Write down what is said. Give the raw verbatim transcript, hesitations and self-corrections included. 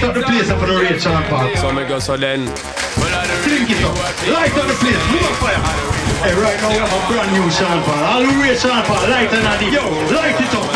up the place for the rate, Sean Paul. So me go so then. Drink it up. Light on the place. More fire. Hey, right now we have a brand new Sean Paul. All the way Sean Paul. Light on the. Yo, light it up.